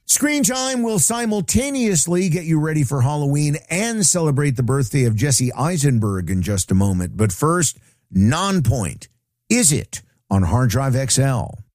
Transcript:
Screen Time will simultaneously get you ready for Halloween and celebrate the birthday of Jesse Eisenberg in just a moment. But first, Nonpoint. Is it on Hard Drive XL?